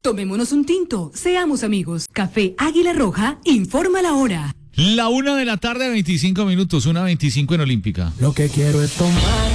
Tomémonos un tinto, seamos amigos. Café Águila Roja informa la hora. La 1 de la tarde, 25 minutos, 1:25 en Olímpica. Lo que quiero es tomar